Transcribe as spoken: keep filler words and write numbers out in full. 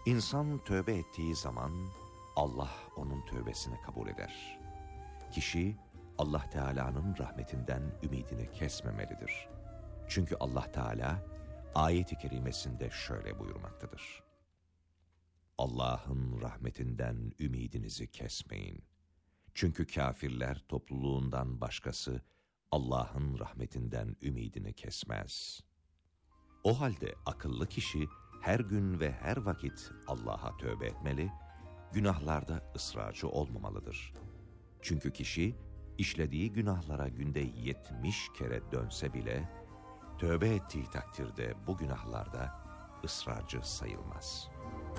İnsan tövbe ettiği zaman Allah onun tövbesini kabul eder. Kişi Allah Teala'nın rahmetinden ümidini kesmemelidir. Çünkü Allah Teala ayet-i kerimesinde şöyle buyurmaktadır: Allah'ın rahmetinden ümidinizi kesmeyin. Çünkü kafirler topluluğundan başkası Allah'ın rahmetinden ümidini kesmez. O halde akıllı kişi her gün ve her vakit Allah'a tövbe etmeli, günahlarda ısrarcı olmamalıdır. Çünkü kişi işlediği günahlara günde yetmiş kere dönse bile, tövbe ettiği takdirde bu günahlarda ısrarcı sayılmaz.